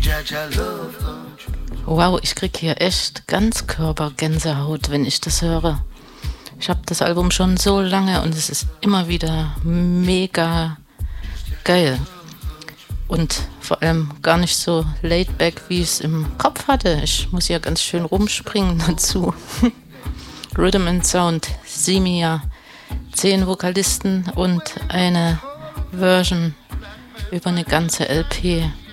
Wow, ich krieg hier echt Ganzkörpergänsehaut, wenn ich das höre. Ich habe das Album schon so lange und es ist immer wieder mega geil. Und vor allem gar nicht so laid back, wie ich es im Kopf hatte. Ich muss ja ganz schön rumspringen dazu. Rhythm and Sound, Simia, 10 Vokalisten und eine Version über eine ganze LP.